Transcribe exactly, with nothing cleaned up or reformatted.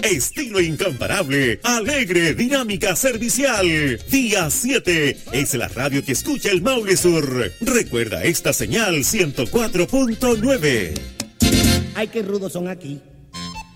estilo incomparable, alegre, dinámica, servicial. Día siete es la radio que escucha el Maule Sur. Recuerda esta señal ciento cuatro punto nueve. Ay, qué rudos son aquí.